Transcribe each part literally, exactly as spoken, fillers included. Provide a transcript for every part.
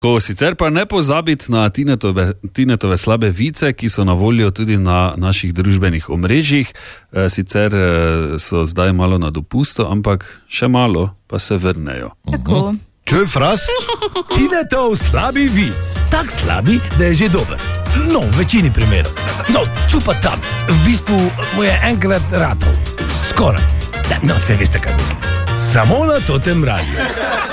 Ko sicer pa ne pozabiti na Tinetove, Tinetove slabe vice, ki so na voljo tudi na naših družbenih omrežjih. E, sicer so zdaj malo na dopustu, ampak še malo pa se vrnejo. Tako. Čuj, fras? Tinetov slabi vic. Tak slabi, da je že dober. No, v večini primerov. No, tu pa tam. V bistvu mu je enkrat ratov. Skoraj. No, se veste, kaj mislim. Samo na totem radiju.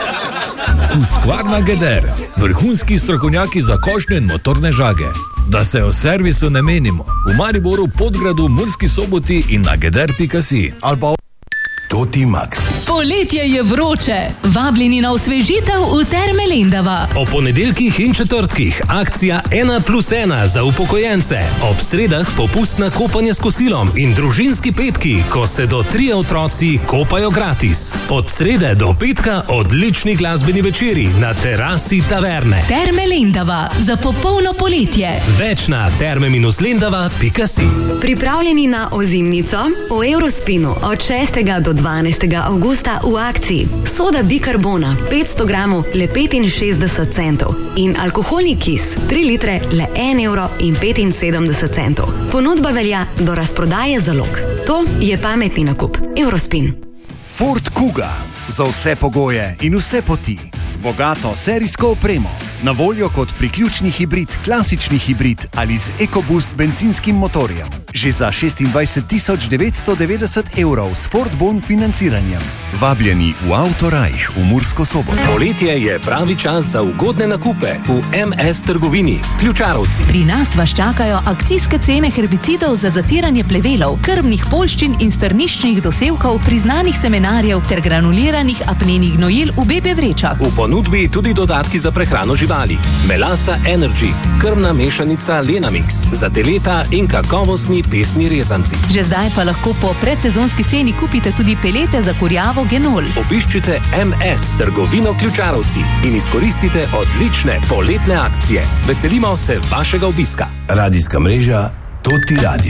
Husqvarna Geder, vrhunski strokovnjaki za košnje in motorne žage. Da se o servisu ne menimo. V Mariboru, Podgradu, Murski Soboti in na geder pika si. Ali pa Toti Max. Poletje je vroče. Vabljeni na osvežitev v Terme Lendava. O ponedeljkih in četrtkih akcija ena plus ena za upokojence. Ob sredah popustna kopanje s kosilom in družinski petki, ko se do trije otroci kopajo gratis. Od srede do petka odlični glasbeni večeri na terasi taverne. Terme Lendava za popolno poletje. Več na terme lendava pika si. Pripravljeni na ozimnico? V Eurospinu od šestega do dvanajstega avgusta v akciji. Soda bikarbona petsto gramov le petinšestdeset centov in alkoholni kis tri litre le en evro in petinsedemdeset centov. Ponudba velja do razprodaje zalog. To je pametni nakup. Eurospin. Ford Kuga. Za vse pogoje in vse poti. Z bogato serijsko opremo. Na voljo kot priključni hibrid, klasični hibrid ali z EcoBoost bencinskim motorjem. Že za šestindvajset tisoč devetsto devetdeset evrov s Ford Bon financiranjem. Vabljeni v Autorajh v Mursko Soboto. Poletje je pravi čas za ugodne nakupe v M S trgovini Ključarovci. Pri nas vas čakajo akcijske cene herbicidov za zatiranje plevelov, krmnih poljščin in strniščnih dosevkov, priznanih semenarjev ter granuliranih apnenih gnojil v bebe vrečah. V ponudbi tudi dodatki za prehrano živali. Melasa Energy, krmna mešanica Lenamix, za teleta in kakovostni pesni rezanci. Že zdaj pa lahko po predsezonski ceni kupite tudi pelete za kurjavo Genol. Obiščite M S trgovino Ključarovci in izkoristite odlične poletne akcije. Veselimo se vašega obiska. Radijska mreža Toti Radio.